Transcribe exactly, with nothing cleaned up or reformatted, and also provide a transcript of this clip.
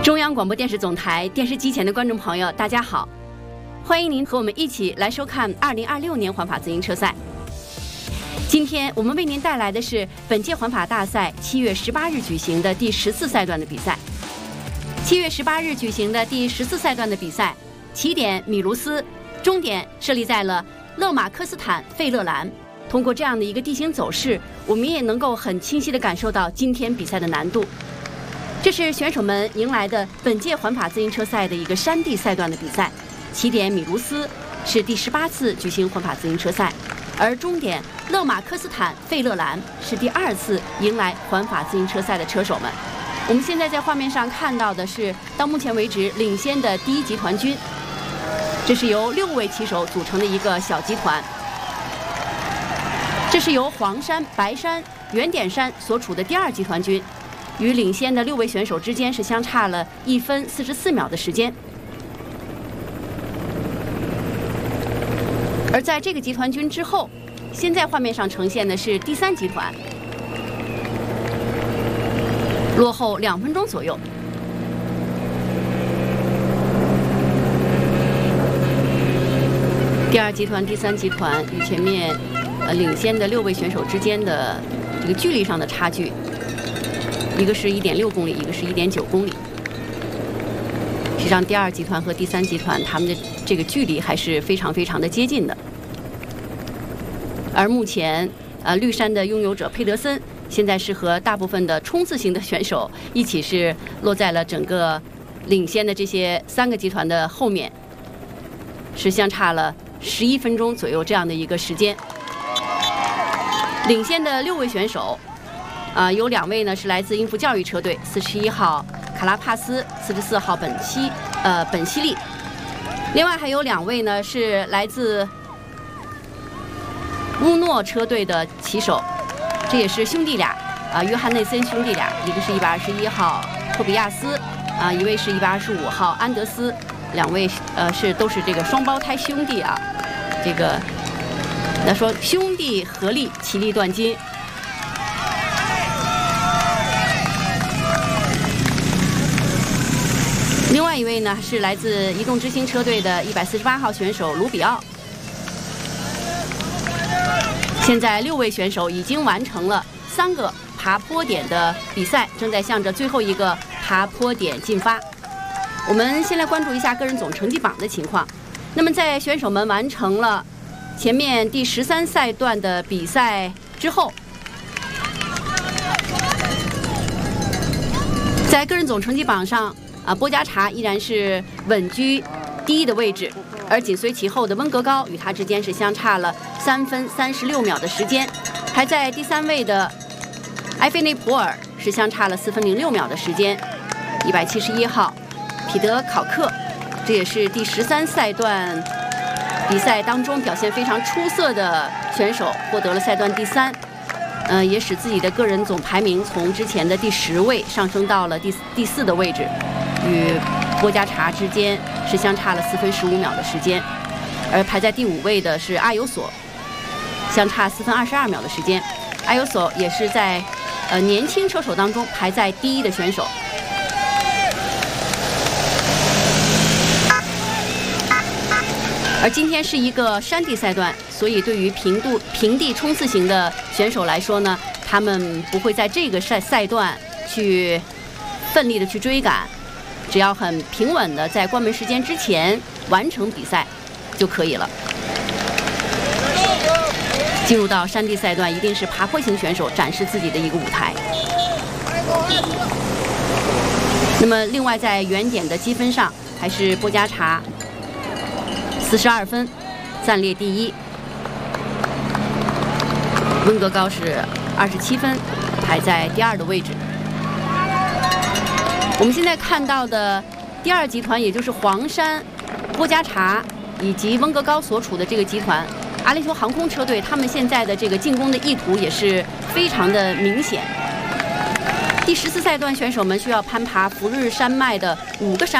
中央广播电视总台电视机前的观众朋友，大家好，欢迎您和我们一起来收看二零二六年环法自行车赛。今天我们为您带来的是本届环法大赛七月十八日举行的第十四赛段的比赛。七月十八日举行的第十四赛段的比赛，起点米卢斯，终点设立在了勒马科斯坦费勒兰。通过这样的一个地形走势，我们也能够很清晰地感受到今天比赛的难度。这是选手们迎来的本届环法自行车赛的一个山地赛段的比赛。起点米卢斯是第十八次举行环法自行车赛，而终点勒马科斯坦费勒兰是第二次迎来环法自行车赛的车手们。我们现在在画面上看到的是到目前为止领先的第一集团军，这是由六位骑手组成的一个小集团。这是由黄山、白山、圆点山所处的第二集团军，与领先的六位选手之间是相差了一分四十四秒的时间。而在这个集团军之后，现在画面上呈现的是第三集团，落后两分钟左右。第二集团、第三集团与前面呃领先的六位选手之间的这个距离上的差距，一个是一点六公里，一个是一点九公里。实际上，第二集团和第三集团他们的这个距离还是非常非常的接近的。而目前，呃，绿山的拥有者佩德森现在是和大部分的冲刺型的选手一起是落在了整个领先的这些三个集团的后面，是相差了十一分钟左右这样的一个时间。领先的六位选手，啊、呃，有两位呢是来自英孚教育车队，四十一号卡拉帕斯，四十四号本西呃本西利，另外还有两位呢是来自乌诺车队的骑手，这也是兄弟俩啊、呃，约翰内森兄弟俩，一个是一百二十一号托比亚斯啊、呃，一位是一百二十五号安德斯，两位呃是都是这个双胞胎兄弟啊，这个那说兄弟合力，其利断金。另外一位呢是来自移动之星车队的一百四十八号选手卢比奥。现在六位选手已经完成了三个爬坡点的比赛，正在向着最后一个爬坡点进发。我们先来关注一下个人总成绩榜的情况。那么在选手们完成了前面第十三赛段的比赛之后，在个人总成绩榜上啊，波加查依然是稳居第一的位置，而紧随其后的温格高与他之间是相差了三分三十六秒的时间，排在第三位的埃菲内普尔是相差了四分零六秒的时间。一百七十一号彼得考克，这也是第十三赛段比赛当中表现非常出色的选手，获得了赛段第三，嗯、呃，也使自己的个人总排名从之前的第十位上升到了第第四的位置，与波加查之间是相差了四分十五秒的时间。而排在第五位的是阿尤索，相差四分二十二秒的时间。阿尤索也是在呃年轻车手当中排在第一的选手。而今天是一个山地赛段，所以对于平度平地冲刺型的选手来说呢，他们不会在这个赛赛段去奋力的去追赶，只要很平稳的在关门时间之前完成比赛就可以了。进入到山地赛段，一定是爬坡型选手展示自己的一个舞台。那么另外在原点的积分上，还是波加查四十二分，暂列第一。温格高是二十七分，排在第二的位置。我们现在看到的第二集团，也就是黄山、波加查以及温格高所处的这个集团，阿联酋航空车队，他们现在的这个进攻的意图也是非常的明显。第十四赛段选手们需要攀爬福日山脉的五个山。